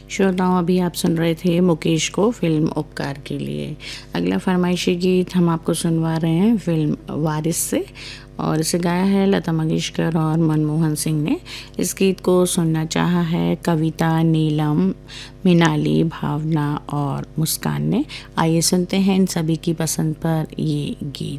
श्रोताओं, अभी आप सुन रहे थे मुकेश को फिल्म उपकार के लिए। अगला फरमाइशी गीत हम आपको सुनवा रहे हैं फिल्म वारिस से, और इसे गाया है लता मंगेशकर और मनमोहन सिंह ने। इस गीत को सुनना चाहा है कविता, नीलम, मिनाली, भावना और मुस्कान ने। आइए सुनते हैं इन सभी की पसंद पर ये गीत।